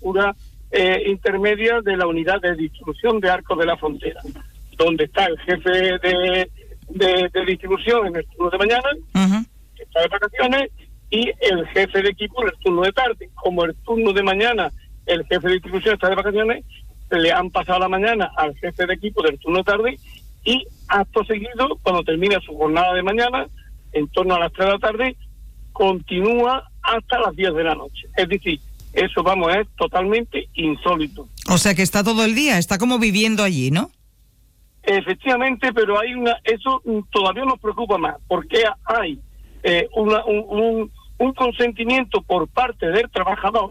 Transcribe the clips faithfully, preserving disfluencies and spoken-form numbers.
jefatura eh, intermedia de la unidad de distribución de Arcos de la Frontera, donde está el jefe de, de, de distribución en el turno de mañana, uh-huh. que está de vacaciones, y el jefe de equipo en el turno de tarde. Como el turno de mañana, el jefe de distribución está de vacaciones, le han pasado la mañana al jefe de equipo del turno de tarde, y acto seguido, cuando termina su jornada de mañana, en torno a las tres de la tarde, continúa hasta las diez de la noche. Es decir, eso, vamos, es totalmente insólito. O sea que está todo el día, está como viviendo allí, ¿no? Efectivamente, pero hay una, eso todavía nos preocupa más, porque hay eh, una, un, un, un consentimiento por parte del trabajador,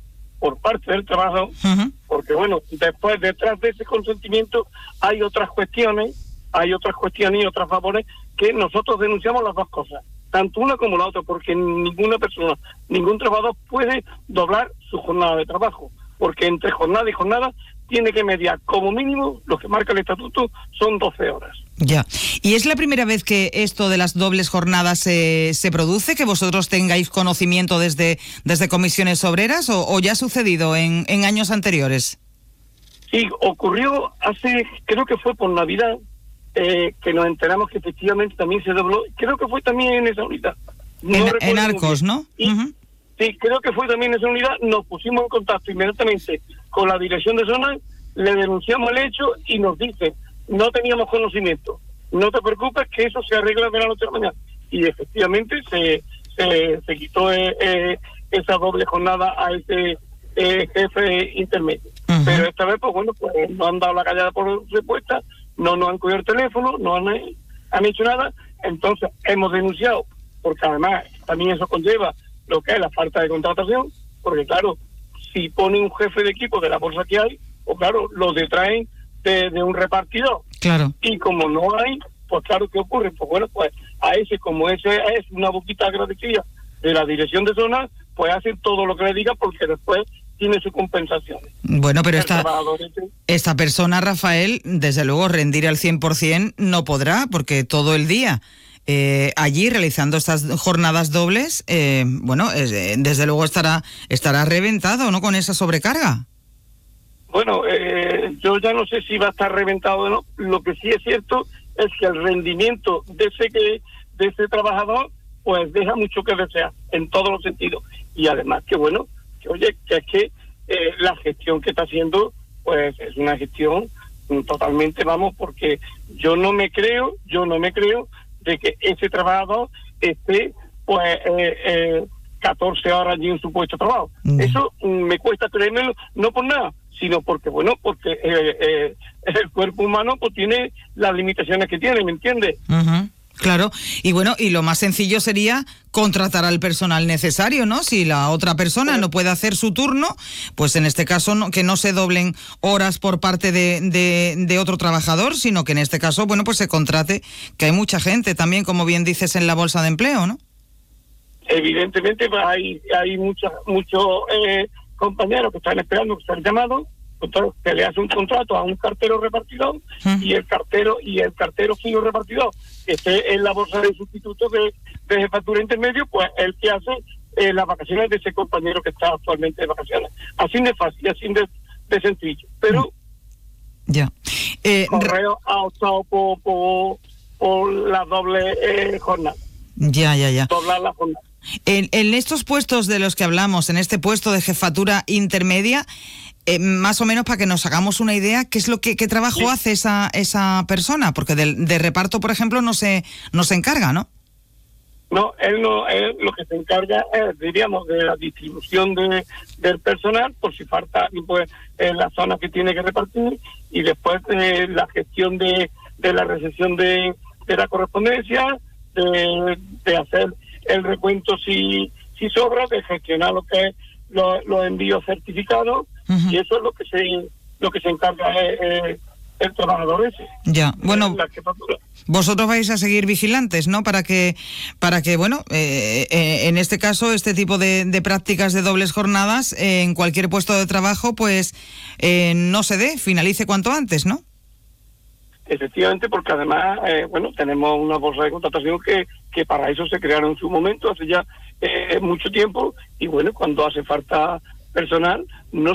por parte del trabajador, uh-huh. porque bueno, después detrás de ese consentimiento hay otras cuestiones, hay otras cuestiones y otras favores que nosotros denunciamos las dos cosas, tanto una como la otra, porque ninguna persona, ningún trabajador puede doblar su jornada de trabajo, porque entre jornada y jornada tiene que mediar como mínimo, lo que marca el estatuto son doce horas. Ya. ¿Y es la primera vez que esto de las dobles jornadas se, se produce, que vosotros tengáis conocimiento desde, desde comisiones obreras, o, o ya ha sucedido en, en años anteriores? Sí, ocurrió hace, creo que fue por Navidad, eh, que nos enteramos que efectivamente también se dobló, creo que fue también en esa unidad. No en, en Arcos, ¿no? Y, uh-huh. Sí, creo que fue también en esa unidad, nos pusimos en contacto inmediatamente con la dirección de zona, le denunciamos el hecho y nos dice, no teníamos conocimiento, no te preocupes que eso se arregla de la noche a la mañana. Y efectivamente se, se, se quitó eh, eh, esa doble jornada a ese eh, jefe intermedio. Uh-huh. Pero esta vez, pues bueno, pues no han dado la callada por respuesta, no nos han cogido el teléfono, no han, han hecho nada, entonces hemos denunciado, porque además también eso conlleva lo que es la falta de contratación, porque claro, si pone un jefe de equipo de la bolsa que hay, pues claro, lo detraen de, de un repartidor. Claro. Y como no hay, pues claro, ¿qué ocurre? Pues bueno, pues a ese, como ese es una boquita agradecida de la dirección de zona, pues hacen todo lo que le diga, porque después tiene su compensación. Bueno, pero esta, esta persona, Rafael, desde luego rendir al cien por ciento no podrá, porque todo el día Eh, allí realizando estas jornadas dobles, eh, bueno, eh, desde luego estará estará reventado, ¿no?, con esa sobrecarga. Bueno, eh, yo ya no sé si va a estar reventado o no. Lo que sí es cierto es que el rendimiento de ese que de ese trabajador, pues deja mucho que desear en todos los sentidos. Y además que bueno, que oye, que es que eh, la gestión que está haciendo, pues es una gestión totalmente, vamos, porque yo no me creo, yo no me creo de que ese trabajador esté pues eh, eh, catorce horas allí en su puesto de trabajo. Mm. Eso mm, me cuesta creérmelo, no por nada, sino porque, bueno, porque eh, eh, el cuerpo humano pues tiene las limitaciones que tiene, ¿me entiendes? Uh-huh. Claro, y bueno, y lo más sencillo sería contratar al personal necesario, ¿no? Si la otra persona sí. no puede hacer su turno, pues en este caso no, que no se doblen horas por parte de, de, de otro trabajador, sino que en este caso, bueno, pues se contrate, que hay mucha gente también, como bien dices, en la bolsa de empleo, ¿no? Evidentemente, pues hay, hay muchos muchos eh, compañeros que están esperando que sean llamados, entonces se le hace un contrato a un cartero repartidor uh-huh. y el cartero y el cartero fijo repartidor que esté en la bolsa de sustitutos de, de jefatura intermedio, pues el que hace eh, las vacaciones de ese compañero que está actualmente de vacaciones. Así de fácil, así de, de sencillo. Pero ya eh, Correo ha optado por, por, por la doble eh, jornada. Ya, ya, ya. Doblar la jornada. En, en estos puestos de los que hablamos, en este puesto de jefatura intermedia, Eh, más o menos para que nos hagamos una idea, ¿qué es lo que qué trabajo sí. hace esa esa persona? Porque de, de reparto, por ejemplo, no se no se encarga, ¿no? No, él no, él lo que se encarga es, diríamos, de la distribución de del personal, por si falta, pues, en la zona que tiene que repartir, y después eh, la gestión de, de la recepción de, de la correspondencia, de, de hacer el recuento si si sobra, de gestionar lo que es los, los envíos certificados. Uh-huh. Y eso es lo que se lo que se encarga eh, eh, el trabajador ese. Ya, bueno, vosotros vais a seguir vigilantes, ¿no? Para que, para que bueno, eh, eh, en este caso, este tipo de, de prácticas de dobles jornadas eh, en cualquier puesto de trabajo, pues eh, no se dé, finalice cuanto antes, ¿no? Efectivamente, porque además, eh, bueno, tenemos una bolsa de contratación que, que para eso se crearon en su momento, hace ya eh, mucho tiempo, y bueno, cuando hace falta personal, no